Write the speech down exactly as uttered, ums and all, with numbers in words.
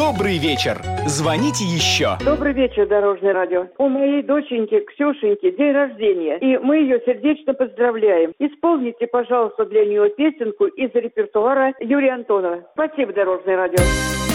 добрый вечер. Звоните еще. Добрый вечер, Дорожное радио. У моей доченьки Ксюшеньки день рождения, и мы ее сердечно поздравляем. Исполните, пожалуйста, для нее песенку из репертуара Юрия Антонова. Спасибо, Дорожное радио.